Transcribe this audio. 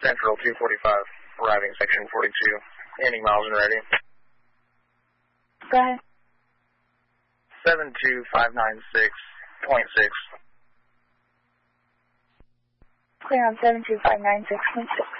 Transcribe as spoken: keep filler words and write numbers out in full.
Central two forty-five, arriving section forty-two. Any miles and ready. Go ahead. seven two five nine six point six. Clear on seven two five nine six point six.